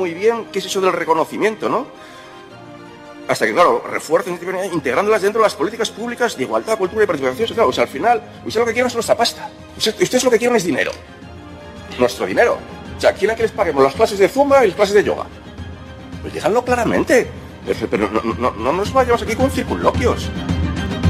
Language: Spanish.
muy bien qué es eso del reconocimiento, ¿no? Hasta que, claro, refuerzan, integrándolas dentro de las políticas públicas de igualdad, cultura y participación social. O sea, al final, usted lo que quieren es nuestra pasta. Ustedes lo que quieren es dinero. Nuestro dinero. O sea, ¿quieren que les paguemos las clases de zumba y las clases de yoga? Pues díganlo claramente. Pero no nos vayamos aquí con circunloquios.